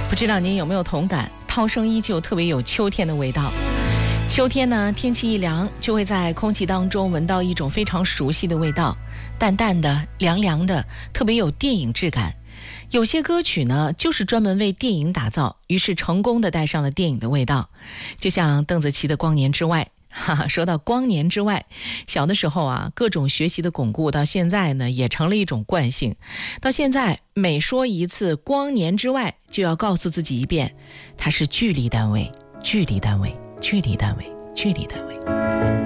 不知道您有没有同感？涛声依旧特别有秋天的味道。秋天呢，天气一凉，就会在空气当中闻到一种非常熟悉的味道，淡淡的、凉凉的，特别有电影质感。有些歌曲呢，就是专门为电影打造，于是成功的带上了电影的味道。就像邓紫棋的《光年之外》。说到光年之外，小的时候啊，各种学习的巩固，到现在呢，也成了一种惯性。到现在，每说一次光年之外，就要告诉自己一遍，它是距离单位，距离单位，距离单位，距离单位。